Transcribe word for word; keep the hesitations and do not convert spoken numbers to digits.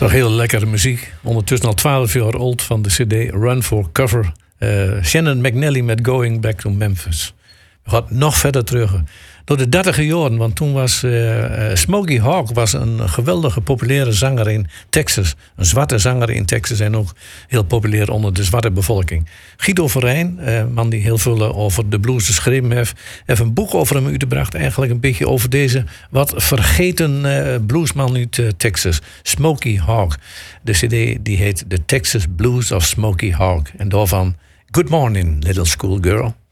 Toch hele lekkere muziek. Ondertussen al twaalf jaar oud van de cd Run for Cover. Uh, Shannon McNally met Going Back to Memphis. We gaan nog verder terug. Door de dertiger jaren, want toen was uh, Smokey Hawk was een geweldige populaire zanger in Texas. Een zwarte zanger in Texas en ook heel populair onder de zwarte bevolking. Guido Verijn, uh, man die heel veel over de blues geschreven heeft, heeft een boek over hem uitgebracht. Eigenlijk een beetje over deze wat vergeten uh, bluesman uit uh, Texas. Smokey Hawk. De cd die heet The Texas Blues of Smokey Hawk. En daarvan Good Morning, Little Schoolgirl.